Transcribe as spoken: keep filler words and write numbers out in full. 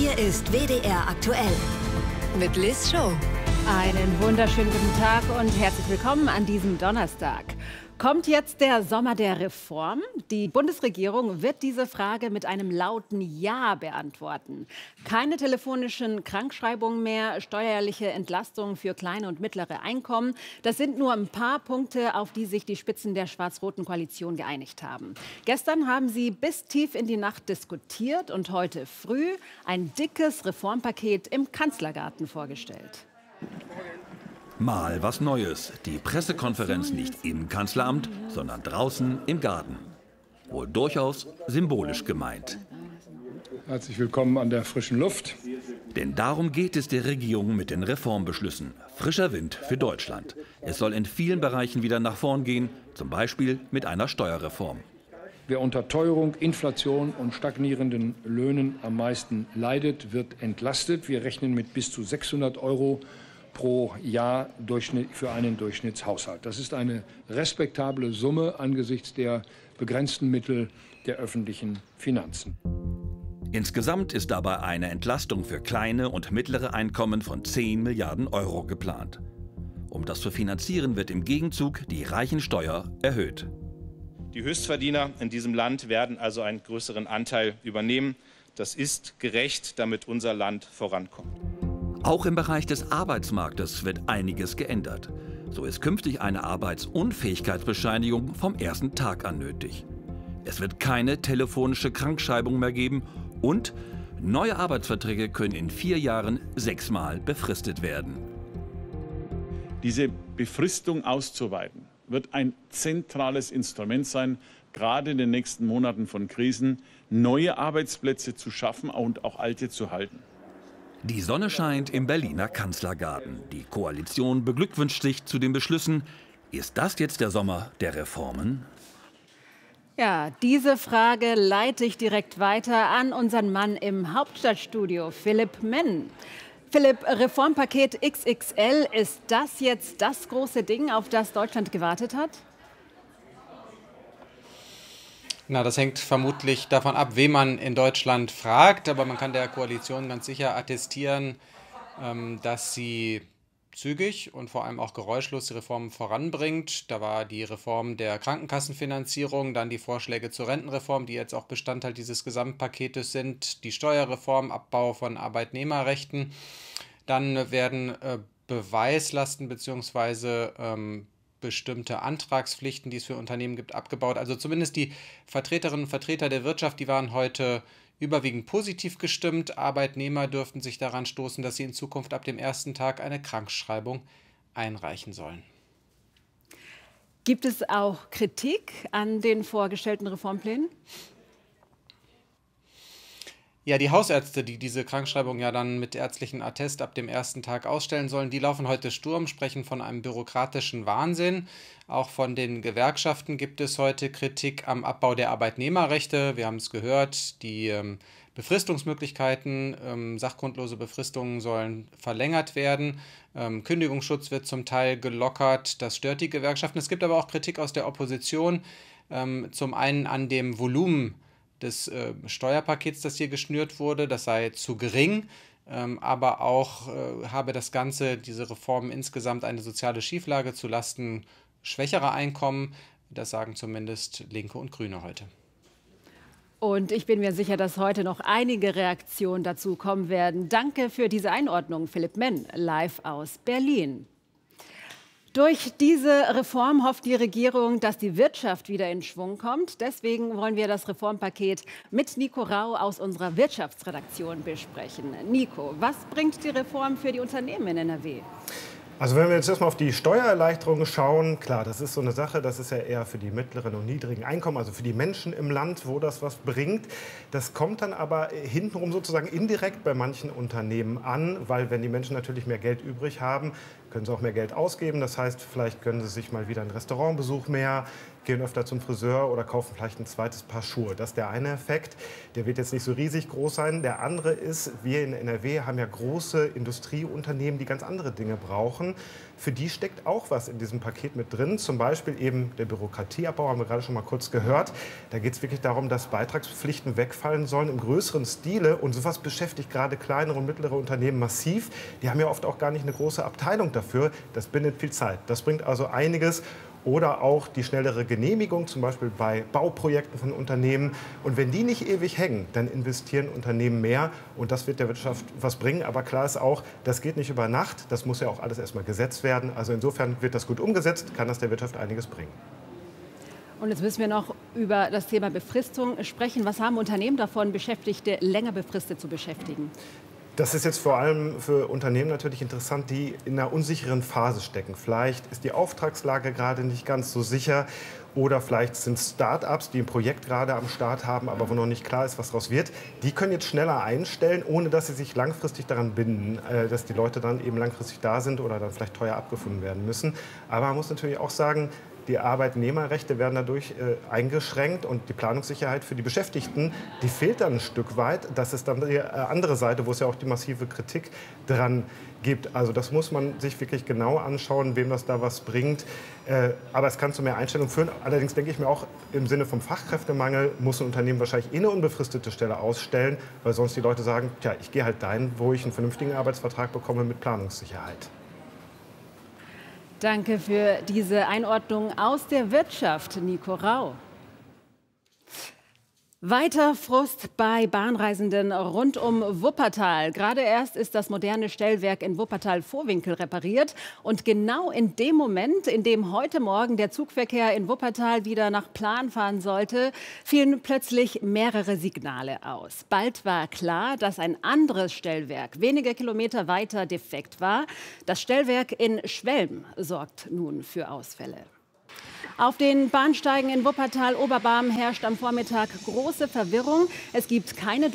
Hier ist W D R aktuell mit Liz Show. Einen wunderschönen guten Tag und herzlich willkommen an diesem Donnerstag. Kommt jetzt der Sommer der Reform? Die Bundesregierung wird diese Frage mit einem lauten Ja beantworten. Keine telefonischen Krankschreibungen mehr, steuerliche Entlastungen für kleine und mittlere Einkommen. Das sind nur ein paar Punkte, auf die sich die Spitzen der schwarz-roten Koalition geeinigt haben. Gestern haben sie bis tief in die Nacht diskutiert und heute früh ein dickes Reformpaket im Kanzlergarten vorgestellt. Mal was Neues. Die Pressekonferenz nicht im Kanzleramt, sondern draußen im Garten. Wohl durchaus symbolisch gemeint. Herzlich willkommen an der frischen Luft. Denn darum geht es der Regierung mit den Reformbeschlüssen. Frischer Wind für Deutschland. Es soll in vielen Bereichen wieder nach vorn gehen, zum Beispiel mit einer Steuerreform. Wer unter Teuerung, Inflation und stagnierenden Löhnen am meisten leidet, wird entlastet. Wir rechnen mit bis zu sechshundert Euro pro Jahr für einen Durchschnittshaushalt. Das ist eine respektable Summe angesichts der begrenzten Mittel der öffentlichen Finanzen. Insgesamt ist dabei eine Entlastung für kleine und mittlere Einkommen von zehn Milliarden Euro geplant. Um das zu finanzieren, wird im Gegenzug die Reichensteuer erhöht. Die Höchstverdiener in diesem Land werden also einen größeren Anteil übernehmen. Das ist gerecht, damit unser Land vorankommt. Auch im Bereich des Arbeitsmarktes wird einiges geändert. So ist künftig eine Arbeitsunfähigkeitsbescheinigung vom ersten Tag an nötig. Es wird keine telefonische Krankschreibung mehr geben und neue Arbeitsverträge können in vier Jahren sechsmal befristet werden. Diese Befristung auszuweiten, wird ein zentrales Instrument sein, gerade in den nächsten Monaten von Krisen, neue Arbeitsplätze zu schaffen und auch alte zu halten. Die Sonne scheint im Berliner Kanzlergarten. Die Koalition beglückwünscht sich zu den Beschlüssen. Ist das jetzt der Sommer der Reformen? Ja, diese Frage leite ich direkt weiter an unseren Mann im Hauptstadtstudio, Philipp Menn. Philipp, Reformpaket X X L, ist das jetzt das große Ding, auf das Deutschland gewartet hat? Na, das hängt vermutlich davon ab, wen man in Deutschland fragt. Aber man kann der Koalition ganz sicher attestieren, dass sie zügig und vor allem auch geräuschlos die Reformen voranbringt. Da war die Reform der Krankenkassenfinanzierung, dann die Vorschläge zur Rentenreform, die jetzt auch Bestandteil dieses Gesamtpaketes sind, die Steuerreform, Abbau von Arbeitnehmerrechten. Dann werden äh, Beweislasten bzw. Ähm, bestimmte Antragspflichten, die es für Unternehmen gibt, abgebaut. Also zumindest die Vertreterinnen und Vertreter der Wirtschaft, die waren heute überwiegend positiv gestimmt. Arbeitnehmer dürften sich daran stoßen, dass sie in Zukunft ab dem ersten Tag eine Krankschreibung einreichen sollen. Gibt es auch Kritik an den vorgestellten Reformplänen? Ja, die Hausärzte, die diese Krankschreibung ja dann mit ärztlichen Attest ab dem ersten Tag ausstellen sollen, die laufen heute Sturm, sprechen von einem bürokratischen Wahnsinn. Auch von den Gewerkschaften gibt es heute Kritik am Abbau der Arbeitnehmerrechte. Wir haben es gehört, die ähm, Befristungsmöglichkeiten, ähm, sachgrundlose Befristungen sollen verlängert werden. Ähm, Kündigungsschutz wird zum Teil gelockert. Das stört die Gewerkschaften. Es gibt aber auch Kritik aus der Opposition, ähm, zum einen an dem Volumen des äh, Steuerpakets, das hier geschnürt wurde, das sei zu gering, ähm, aber auch äh, habe das Ganze, diese Reform insgesamt eine soziale Schieflage zulasten schwächerer Einkommen. Das sagen zumindest Linke und Grüne heute. Und ich bin mir sicher, dass heute noch einige Reaktionen dazu kommen werden. Danke für diese Einordnung, Philipp Menn, live aus Berlin. Durch diese Reform hofft die Regierung, dass die Wirtschaft wieder in Schwung kommt. Deswegen wollen wir das Reformpaket mit Nico Rau aus unserer Wirtschaftsredaktion besprechen. Nico, was bringt die Reform für die Unternehmen in N R W? Also wenn wir jetzt erstmal auf die Steuererleichterungen schauen, klar, das ist so eine Sache, das ist ja eher für die mittleren und niedrigen Einkommen, also für die Menschen im Land, wo das was bringt. Das kommt dann aber hintenrum sozusagen indirekt bei manchen Unternehmen an, weil wenn die Menschen natürlich mehr Geld übrig haben, können Sie auch mehr Geld ausgeben. Das heißt, vielleicht gönnen Sie sich mal wieder einen Restaurantbesuch mehr, gehen öfter zum Friseur oder kaufen vielleicht ein zweites Paar Schuhe. Das ist der eine Effekt. Der wird jetzt nicht so riesig groß sein. Der andere ist, wir in N R W haben ja große Industrieunternehmen, die ganz andere Dinge brauchen. Für die steckt auch was in diesem Paket mit drin. Zum Beispiel eben der Bürokratieabbau, haben wir gerade schon mal kurz gehört. Da geht es wirklich darum, dass Beitragspflichten wegfallen sollen im größeren Stile. Und sowas beschäftigt gerade kleinere und mittlere Unternehmen massiv. Die haben ja oft auch gar nicht eine große Abteilung dafür. Das bindet viel Zeit. Das bringt also einiges. Oder auch die schnellere Genehmigung, zum Beispiel bei Bauprojekten von Unternehmen. Und wenn die nicht ewig hängen, dann investieren Unternehmen mehr. Und das wird der Wirtschaft was bringen. Aber klar ist auch, das geht nicht über Nacht. Das muss ja auch alles erstmal gesetzt werden. Also insofern wird das gut umgesetzt, kann das der Wirtschaft einiges bringen. Und jetzt müssen wir noch über das Thema Befristung sprechen. Was haben Unternehmen davon, Beschäftigte länger befristet zu beschäftigen? Das ist jetzt vor allem für Unternehmen natürlich interessant, die in einer unsicheren Phase stecken. Vielleicht ist die Auftragslage gerade nicht ganz so sicher oder vielleicht sind Start-ups, die ein Projekt gerade am Start haben, aber wo noch nicht klar ist, was daraus wird. Die können jetzt schneller einstellen, ohne dass sie sich langfristig daran binden, dass die Leute dann eben langfristig da sind oder dann vielleicht teuer abgefunden werden müssen. Aber man muss natürlich auch sagen, die Arbeitnehmerrechte werden dadurch äh, eingeschränkt und die Planungssicherheit für die Beschäftigten, die fehlt dann ein Stück weit. Das ist dann die äh, andere Seite, wo es ja auch die massive Kritik dran gibt. Also das muss man sich wirklich genau anschauen, wem das da was bringt. Äh, aber es kann zu mehr Einstellung führen. Allerdings denke ich mir auch, im Sinne vom Fachkräftemangel muss ein Unternehmen wahrscheinlich eh eine unbefristete Stelle ausstellen, weil sonst die Leute sagen, tja, ich gehe halt dahin, wo ich einen vernünftigen Arbeitsvertrag bekomme mit Planungssicherheit. Danke für diese Einordnung aus der Wirtschaft, Nico Rau. Weiter Frust bei Bahnreisenden rund um Wuppertal. Gerade erst ist das moderne Stellwerk in Wuppertal-Vohwinkel repariert. Und genau in dem Moment, in dem heute Morgen der Zugverkehr in Wuppertal wieder nach Plan fahren sollte, fielen plötzlich mehrere Signale aus. Bald war klar, dass ein anderes Stellwerk wenige Kilometer weiter defekt war. Das Stellwerk in Schwelm sorgt nun für Ausfälle. Auf den Bahnsteigen in Wuppertal-Oberbarm herrscht am Vormittag große Verwirrung. Es gibt keine